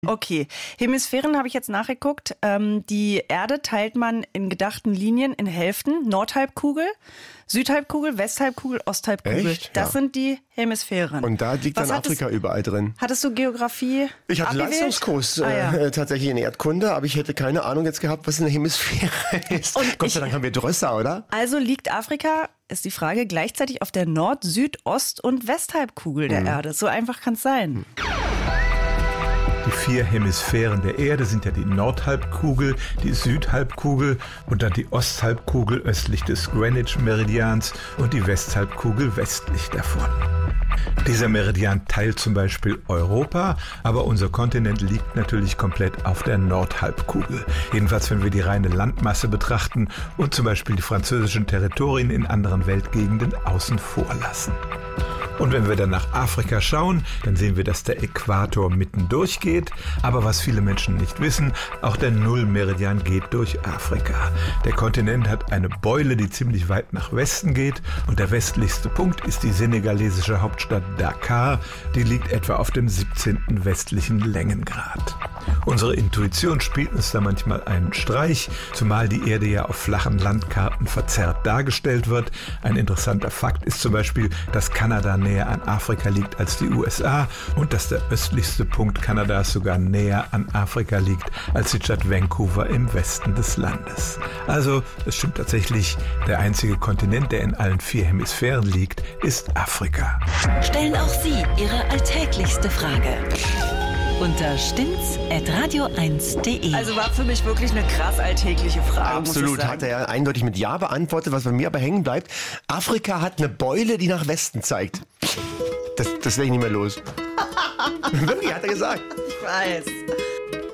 Okay, Hemisphären habe ich jetzt nachgeguckt. Die Erde teilt man in gedachten Linien in Hälften. Nordhalbkugel, Südhalbkugel, Westhalbkugel, Osthalbkugel. Echt? Das sind die Hemisphären. Und da liegt dann Afrika überall drin. Hattest du Geografie Ich hatte abgewählt? Leistungskurs tatsächlich in Erdkunde, aber ich hätte keine Ahnung jetzt gehabt, was eine Hemisphäre ist. Und Gott sei Dank haben wir Drösser, oder? Also liegt Afrika, ist die Frage, gleichzeitig auf der Nord-, Süd-, Ost- und Westhalbkugel der Erde. So einfach kann es sein. Die 4 Hemisphären der Erde sind ja die Nordhalbkugel, die Südhalbkugel und dann die Osthalbkugel östlich des Greenwich-Meridians und die Westhalbkugel westlich davon. Dieser Meridian teilt zum Beispiel Europa, aber unser Kontinent liegt natürlich komplett auf der Nordhalbkugel. Jedenfalls, wenn wir die reine Landmasse betrachten und zum Beispiel die französischen Territorien in anderen Weltgegenden außen vor lassen. Und wenn wir dann nach Afrika schauen, dann sehen wir, dass der Äquator mitten durchgeht. Aber was viele Menschen nicht wissen, auch der Nullmeridian geht durch Afrika. Der Kontinent hat eine Beule, die ziemlich weit nach Westen geht. Und der westlichste Punkt ist die senegalesische Hauptstadt Dakar. Die liegt etwa auf dem 17. westlichen Längengrad. Unsere Intuition spielt uns da manchmal einen Streich, zumal die Erde ja auf flachen Landkarten verzerrt dargestellt wird. Ein interessanter Fakt ist zum Beispiel, dass Kanada näher an Afrika liegt als die USA und dass der östlichste Punkt Kanadas sogar näher an Afrika liegt als die Stadt Vancouver im Westen des Landes. Also, es stimmt tatsächlich, der einzige Kontinent, der in allen 4 Hemisphären liegt, ist Afrika. Stellen auch Sie Ihre alltäglichste Frage unter stimmtz@radio1.de. Also war für mich wirklich eine krass alltägliche Frage. Absolut, muss ich sagen. hat er ja eindeutig mit Ja beantwortet, was bei mir aber hängen bleibt. Afrika hat eine Beule, die nach Westen zeigt. Das werde ich nicht mehr los. Wirklich, hat er gesagt. Ich weiß.